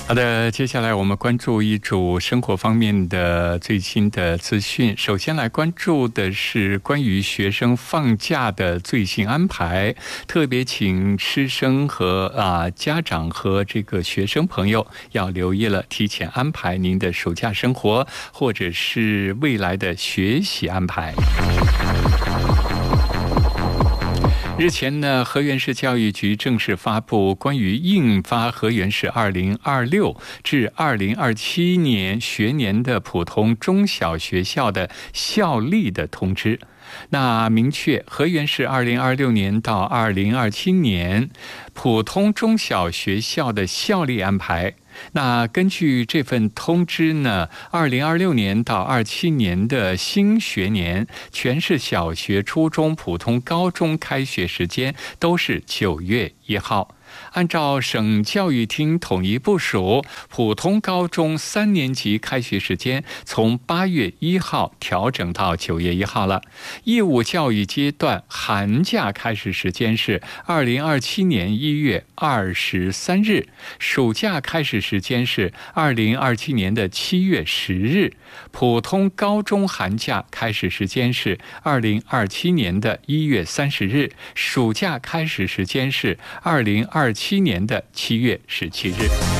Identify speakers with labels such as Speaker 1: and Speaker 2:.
Speaker 1: 好的，接下来我们关注一组生活方面的最新的资讯。首先来关注的是关于学生放假的最新安排，特别请师生和家长和这个学生朋友要留意了，提前安排您的暑假生活或者是未来的学习安排。日前呢，河源市教育局正式发布关于印发河源市2026至2027年学年的普通中小学校的校例的通知。那明确河源市2026年到2027年普通中小学校的校例安排。那根据这份通知呢，2026年到27年的新学年，全市小学、初中、普通高中开学时间都是9月1号。按照省教育厅统一部署，普通高中3年级开学时间从8月1号调整到9月1号了。义务教育阶段寒假开始时间是2027年1月23日，暑假开始时间是2027年的7月10日，普通高中寒假开始时间是2027年的1月30日，暑假开始时间是2027年的7月17日。